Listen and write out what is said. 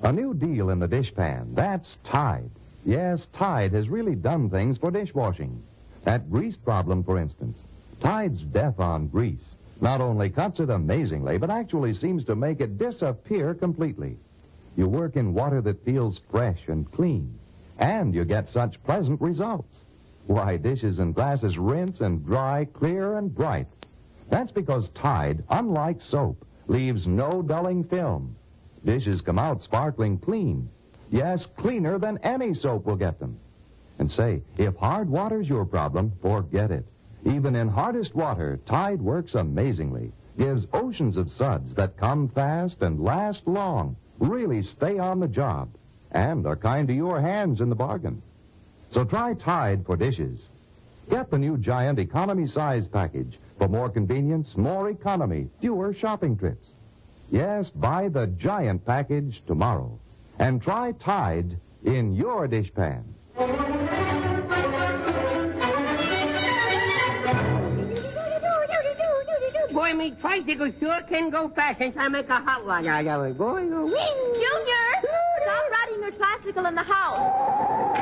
A new deal in the dishpan. That's Tide. Yes, Tide has really done things for dishwashing. That grease problem, for instance. Tide's death on grease not only cuts it amazingly, but actually seems to make it disappear completely. You work in water that feels fresh and clean, and you get such pleasant results. Why, dishes and glasses rinse and dry clear and bright. That's because Tide, unlike soap, leaves no dulling film. Dishes come out sparkling clean. Yes, cleaner than any soap will get them. And say, if hard water's your problem, forget it. Even in hardest water, Tide works amazingly. Gives oceans of suds that come fast and last long, really stay on the job, and are kind to your hands in the bargain. So try Tide for dishes. Get the new Giant Economy Size Package for more convenience, more economy, fewer shopping trips. Yes, buy the Giant Package tomorrow. And try Tide in your dishpan. Boy, me tricycle sure can go fast since I make a hot one. Yeah, boy. Junior, stop riding your tricycle in the house.